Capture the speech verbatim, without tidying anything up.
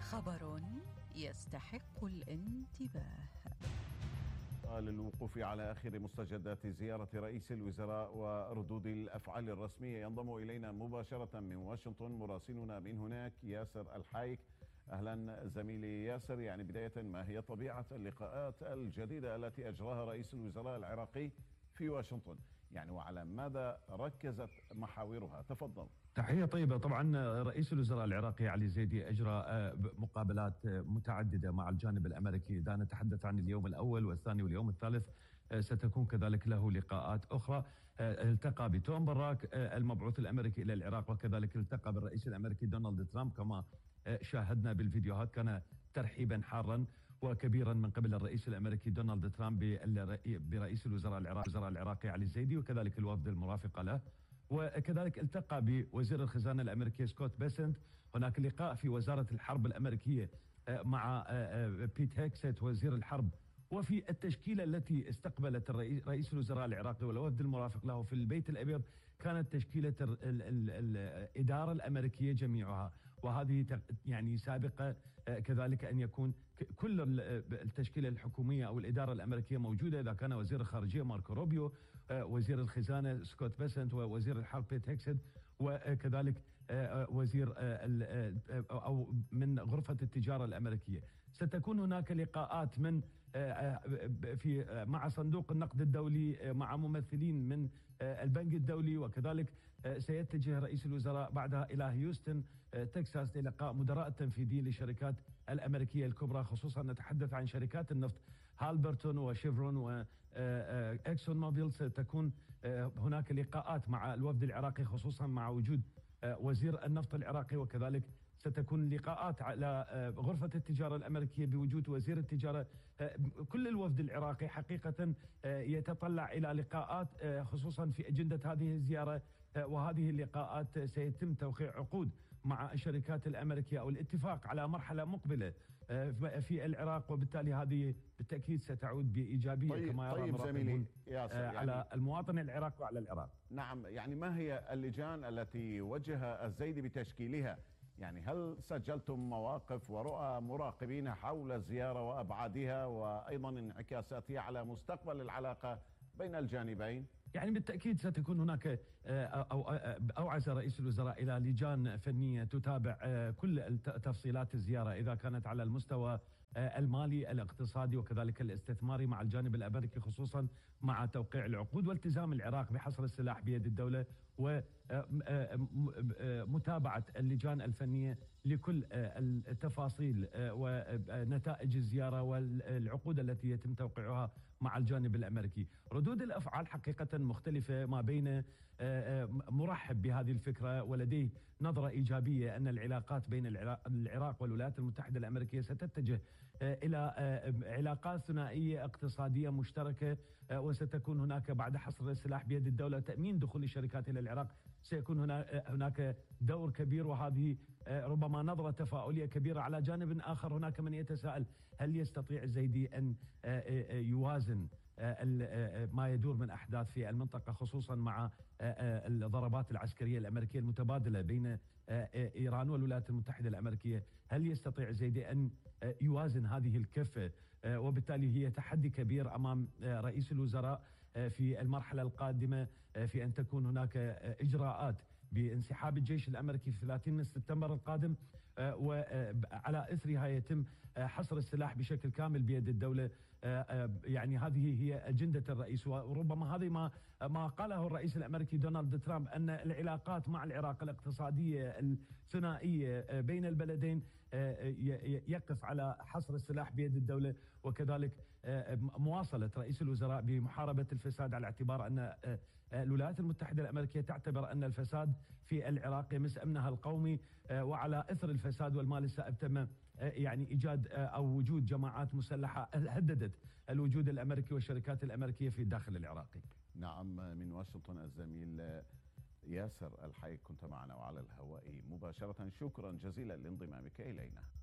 خبر يستحق الانتباه. للوقوف على آخر مستجدات زيارة رئيس الوزراء وردود الأفعال الرسمية ينضم إلينا مباشرة من واشنطن مراسلنا من هناك ياسر الحايك. أهلا زميلي ياسر، يعني بداية ما هي طبيعة اللقاءات الجديدة التي أجراها رئيس الوزراء العراقي في واشنطن، يعني وعلى ماذا ركزت محاورها؟ تفضل. تحية طيبة. طبعا رئيس الوزراء العراقي علي زيدي أجرى مقابلات متعددة مع الجانب الأمريكي. إذا نتحدث عن اليوم الأول والثاني واليوم الثالث ستكون كذلك له لقاءات أخرى. التقى بتوم براك المبعوث الأمريكي إلى العراق، وكذلك التقى بالرئيس الأمريكي دونالد ترامب كما شاهدنا بالفيديوهات. كان ترحيبا حارا وكبيرا من قبل الرئيس الأمريكي دونالد ترامب برئيس الوزراء العراقي الوزراء العراقي علي زيدي وكذلك الوفد المرافق له. وكذلك التقى بوزير الخزانة الأمريكي سكوت بيسنت. هناك لقاء في وزارة الحرب الأمريكية مع بيت هيكسيت وزير الحرب. وفي التشكيلة التي استقبلت الرئيس رئيس الوزراء العراقي والوفد المرافق له في البيت الأبيض كانت تشكيلة ال ال ال الإدارة الأمريكية جميعها، وهذه يعني سابقة كذلك أن يكون كل التشكيلة الحكومية أو الإدارة الأمريكية موجودة. إذا كان وزير الخارجية ماركو روبيو، وزير الخزانة سكوت بيسنت، ووزير الحرب بيت هيكسيت، وكذلك وزير أو من غرفة التجارة الأمريكية. ستكون هناك لقاءات من في مع صندوق النقد الدولي، مع ممثلين من البنك الدولي، وكذلك سيتجه رئيس الوزراء بعدها إلى هيوستن تكساس للقاء مدراء التنفيذيين للشركات الأمريكية الكبرى، خصوصا نتحدث عن شركات النفط هالبرتون وشيفرون وإكسون موبيل. ستكون هناك لقاءات مع الوفد العراقي خصوصا مع وجود وزير النفط العراقي، وكذلك ستكون لقاءات على غرفة التجارة الأمريكية بوجود وزير التجارة. كل الوفد العراقي حقيقة يتطلع إلى لقاءات خصوصا في أجندة هذه الزيارة، وهذه اللقاءات سيتم توقيع عقود مع الشركات الأمريكية أو الاتفاق على مرحلة مقبلة في العراق، وبالتالي هذه بالتأكيد ستعود بإيجابية طيب كما يرى طيب زميلي ياسر، يعني على المواطن العراقي وعلى العراق. نعم، يعني ما هي اللجان التي وجه الزيدي بتشكيلها؟ يعني هل سجلتم مواقف ورؤى مراقبين حول الزيارة وأبعادها وأيضا انعكاساتها على مستقبل العلاقة بين الجانبين؟ يعني بالتأكيد ستكون هناك أو أوعز رئيس الوزراء إلى لجان فنية تتابع كل تفصيلات الزيارة، إذا كانت على المستوى المالي الاقتصادي وكذلك الاستثماري مع الجانب الأمريكي، خصوصا مع توقيع العقود والتزام العراق بحصر السلاح بيد الدولة، ومتابعة اللجان الفنية لكل التفاصيل ونتائج الزيارة والعقود التي يتم توقيعها مع الجانب الأمريكي. ردود الأفعال حقيقة مختلفة، ما بين مرحب بهذه الفكرة ولديه نظرة إيجابية أن العلاقات بين العراق والولايات المتحدة الأمريكية ستتجه إلى علاقات ثنائية اقتصادية مشتركة، وستكون هناك بعد حصر السلاح بيد الدولة تأمين دخول الشركات إلى العراق سيكون هناك دور كبير، وهذه ربما نظرة تفاؤلية كبيرة. على جانب آخر هناك من يتساءل هل يستطيع الزيدي أن يوازن ما يدور من أحداث في المنطقة، خصوصا مع الضربات العسكرية الأمريكية المتبادلة بين إيران والولايات المتحدة الأمريكية. هل يستطيع الزيدي أن يوازن هذه الكفة؟ وبالتالي هي تحدي كبير أمام رئيس الوزراء في المرحلة القادمة، في أن تكون هناك إجراءات بانسحاب الجيش الأمريكي في ثلاثين من سبتمبر القادم، وعلى إثرها يتم حصر السلاح بشكل كامل بيد الدولة. يعني هذه هي أجندة الرئيس، وربما هذه ما ما قاله الرئيس الأمريكي دونالد ترامب، أن العلاقات مع العراق الاقتصادية الثنائية بين البلدين يقف على حصر السلاح بيد الدولة، وكذلك مواصلة رئيس الوزراء بمحاربة الفساد، على اعتبار أن الولايات المتحدة الأمريكية تعتبر أن الفساد في العراق يمس أمنها القومي، وعلى إثر الفساد والمال السائب تم يعني إيجاد أو وجود جماعات مسلحة هددت الوجود الأمريكي والشركات الأمريكية في الداخل العراقي. نعم، من واشنطن الزميل ياسر الحايك كنت معنا وعلى الهواء مباشرة. شكرا جزيلا لانضمامك إلينا.